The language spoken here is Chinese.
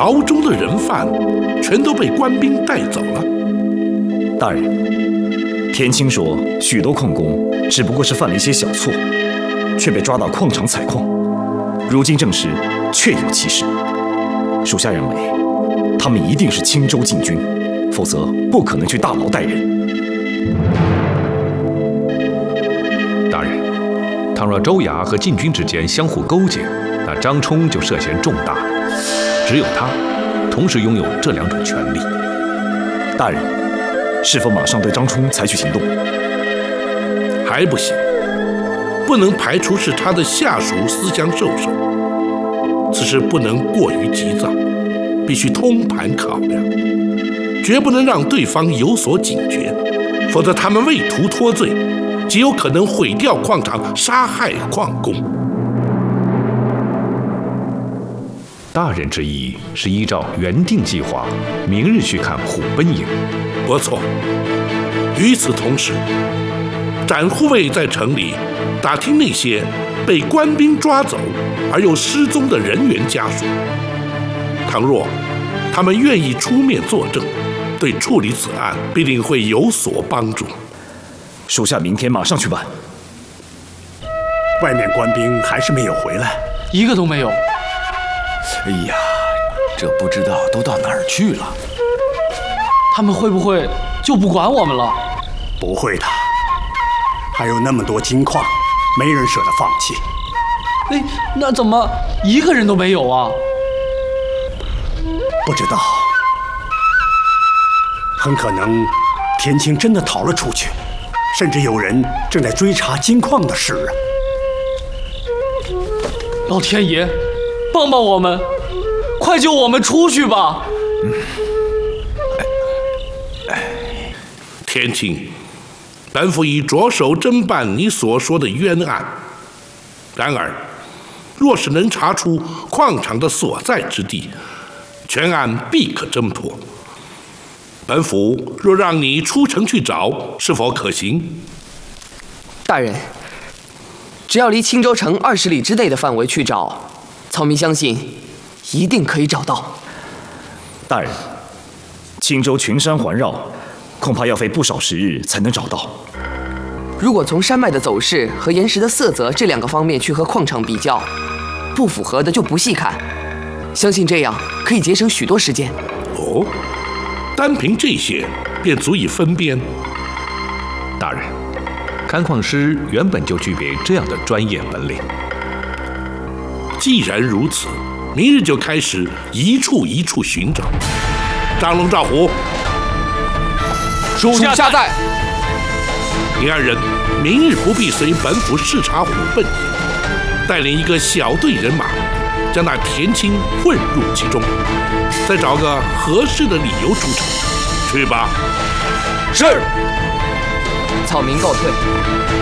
牢中的人犯全都被官兵带走了。 大人，田青说许多矿工只不过是犯了一些小错，却被抓到矿场采矿，如今证实确有其事。属下认为，他们一定是青州禁军，否则不可能去大牢带人。 大人，倘若州衙和禁军之间相互勾结，那张冲就涉嫌重大，只有他同时拥有这2种权利。 大人，是否马上对张冲采取行动？ 还不行，不能排除是他的下属私相授受。此事不能过于急躁，必须通盘考量，绝不能让对方有所警觉，否则他们为图脱罪，极有可能毁掉矿场，杀害矿工。 大人之意是依照原定计划，明日去看虎贲营。 不错。与此同时，展护卫在城里打听那些被官兵抓走而又失踪的人员家属，倘若他们愿意出面作证，对处理此案必定会有所帮助。 属下明天马上去办。 外面官兵还是没有回来， 一个都没有。 哎呀，这不知道都到哪儿去了？ 他们会不会就不管我们了？ 不会的，还有那么多金矿，没人舍得放弃。 哎，那怎么一个人都没有啊？ 不知道，很可能田青真的逃了出去，甚至有人正在追查金矿的事啊！ 老天爷，帮帮我们，快救我们出去吧！ 田青，本府已着手侦办你所说的冤案。然而，若是能查出矿场的所在之地，全案必可侦破。本府若让你出城去找，是否可行？ 大人，只要离青州城20里之内的范围去找，草民相信一定可以找到。 大人，青州群山环绕，恐怕要费不少时日才能找到。 如果从山脉的走势和岩石的色泽这2个方面去和矿场比较，不符合的就不细看，相信这样可以节省许多时间。 哦，单凭这些便足以分辨？ 大人，勘矿师原本就具备这样的专业本领。 既然如此，明日就开始一处一处寻找。张龙、赵虎， 属下在。 你2人明日不必随本府视察虎贲营，带领一个小队人马，将那田青混入其中，再找个合适的理由出城。去吧。 是。草民告退。